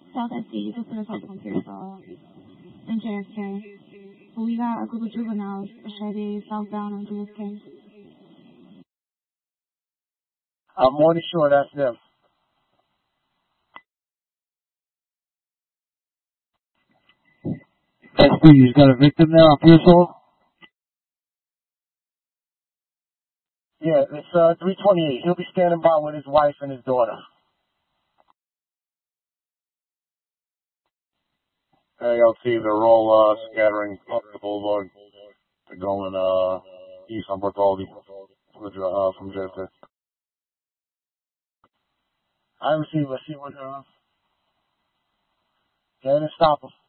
South SD, just put us on Pearsall, and JFK. But we got a group of juveniles, Chevy, southbound on JFK. I'm Morning Shore, that's them. SD, you got a victim there on Pearsall? Yeah, it's 328. He'll be standing by with his wife and his daughter. ALT, they're all scattering up the boulevard. They're going east on Bartholdi from JFK. I receive. Let's see what. Go ahead and stop him.